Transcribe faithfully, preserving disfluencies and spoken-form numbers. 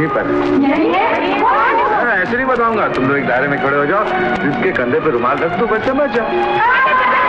पर है। ऐसे नहीं बताऊंगा, तुम लोग एक दायरे में खड़े हो जाओ, जिसके कंधे पे रुमाल रख दो, बस समझ जाओ।